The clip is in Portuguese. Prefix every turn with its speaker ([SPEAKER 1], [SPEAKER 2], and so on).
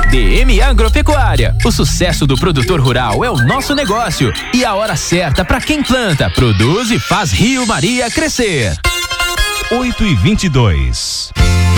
[SPEAKER 1] DM Agropecuária. O sucesso do produtor rural é o nosso negócio e a hora certa para quem planta, produz e faz Rio Maria crescer.
[SPEAKER 2] 8h22.